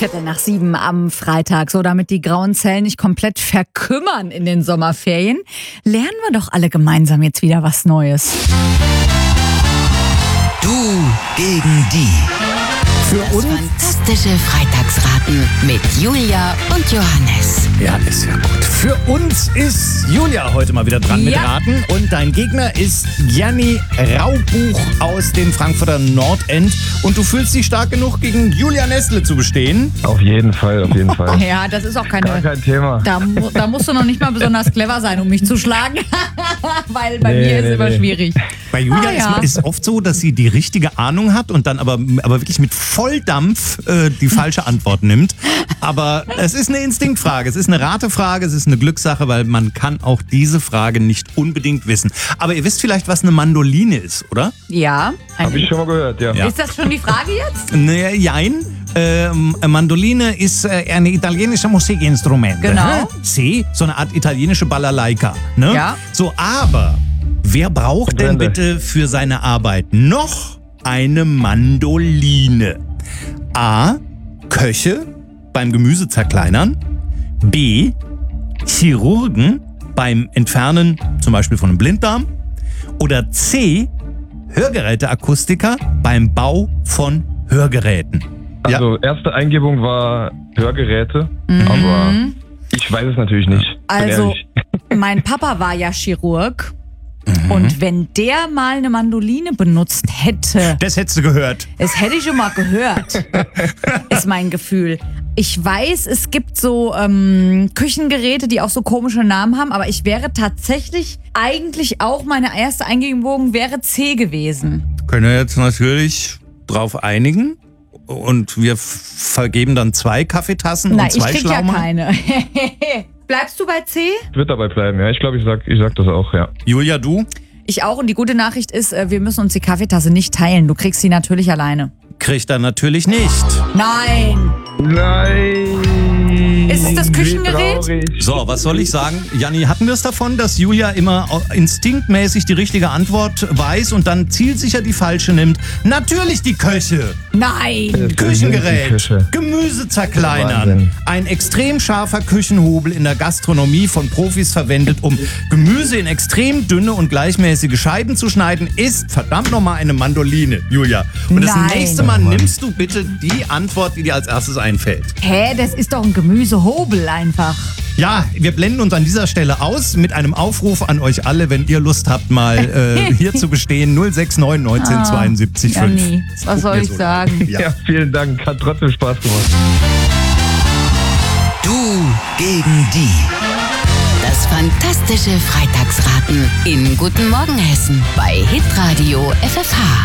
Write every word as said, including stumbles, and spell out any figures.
Viertel nach sieben am Freitag. So, damit die grauen Zellen nicht komplett verkümmern in den Sommerferien, lernen wir doch alle gemeinsam jetzt wieder was Neues. Du gegen die. Für Das uns? fantastische Freitagsraten mit Julia und Johannes. Ja, ist ja gut. Für uns ist Julia heute mal wieder dran mit Ja. Raten. Und dein Gegner ist Janni Raubuch aus dem Frankfurter Nordend. Und du fühlst dich stark genug, gegen Julia Nestle zu bestehen? Auf jeden Fall, auf jeden Fall. Ja, das ist auch Gar keine... kein Thema. Da, mu- da musst du noch nicht mal besonders clever sein, um mich zu schlagen. Weil bei Nee, mir ist nee, immer nee. schwierig. Bei Julia Ah, ja. ist es oft so, dass sie die richtige Ahnung hat und dann aber, aber wirklich mit Volldampf äh, die falsche Antwort nimmt. Aber es ist eine Instinktfrage, es ist eine Ratefrage, es ist eine Glückssache, weil man kann auch diese Frage nicht unbedingt wissen. Aber ihr wisst vielleicht, was eine Mandoline ist, oder? Ja. Habe ich schon mal gehört, ja. Ja. Ist das schon die Frage jetzt? Ne, jein. Ähm, Mandoline ist äh, ein italienisches Musikinstrument. Genau. Hä? Sie, so eine Art italienische Balalaika. Ne? Ja. So, aber wer braucht denn Brände. bitte für seine Arbeit noch eine Mandoline? A. Köche beim Gemüse zerkleinern. B. Chirurgen beim Entfernen zum Beispiel von einem Blinddarm. Oder C. Hörgeräteakustiker beim Bau von Hörgeräten. Also, erste Eingebung war Hörgeräte, aber ich weiß es natürlich nicht. Bin Also, ehrlich. mein Papa war ja Chirurg. Und wenn der mal eine Mandoline benutzt hätte, Das hättest du gehört. das hätte ich schon mal gehört, ist mein Gefühl. Ich weiß, es gibt so ähm, Küchengeräte, die auch so komische Namen haben, aber ich wäre tatsächlich eigentlich auch, meine erste Eingebung wäre C gewesen. Können wir jetzt natürlich drauf einigen. Und wir f- vergeben dann zwei Kaffeetassen Nein, und ich zwei krieg ja Schlaumann. keine. Bleibst du bei C? Ich würde dabei bleiben, ja. Ich glaube, ich sag, ich sag das auch, ja. Julia, du Ich auch. Und die gute Nachricht ist, äh, wir müssen uns die Kaffeetasse nicht teilen. Du kriegst sie natürlich alleine. kriegt er natürlich nicht. Nein! Nein! Ist es das Wie Küchengerät? traurig. So, was soll ich sagen? Janni, hatten wir es davon, dass Julia immer instinktmäßig die richtige Antwort weiß und dann zielsicher die falsche nimmt? Natürlich die Köche. Nein! Das sind die Küchengerät, Küche. Gemüse zerkleinern. Wahnsinn. Ein extrem scharfer Küchenhobel in der Gastronomie von Profis verwendet, um Gemüse in extrem dünne und gleichmäßige Scheiben zu schneiden, ist verdammt nochmal eine Mandoline, Julia. Und das Nein. nächste Mal nimmst du bitte die Antwort, die dir als erstes einfällt. Hä, das ist doch ein Gemüsehobel einfach. Ja, wir blenden uns an dieser Stelle aus mit einem Aufruf an euch alle, wenn ihr Lust habt, mal äh, hier zu bestehen. null sechs neun neunzehn zweiundsiebzig fünf. Janni, was soll ich sagen? Ja. Ja, vielen Dank. Hat trotzdem Spaß gemacht. Du gegen die. Das fantastische Freitagsraten in Guten Morgen Hessen bei Hitradio F F H.